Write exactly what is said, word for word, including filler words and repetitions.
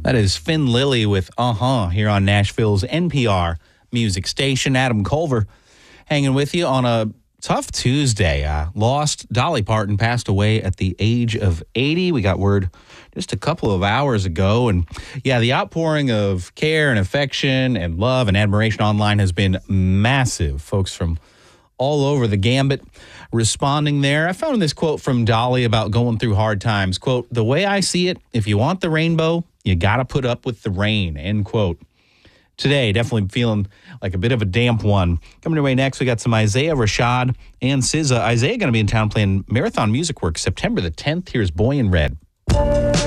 That is Finn Lilly with Uh-huh here on Nashville's N P R music station. Adam Culver hanging with you on a tough Tuesday. Uh, lost Dolly Parton, passed away at the age of eighty. We got word just a couple of hours ago. And yeah, the outpouring of care and affection and love and admiration online has been massive. Folks from all over the gambit responding there. I found this quote from Dolly about going through hard times. Quote, "The way I see it, if you want the rainbow, you got to put up with the rain," end quote. Today, definitely feeling like a bit of a damp one. Coming your way next, we got some Isaiah Rashad and S Z A. Isaiah going to be in town playing Marathon Music Works September the tenth. Here's Boy in Red.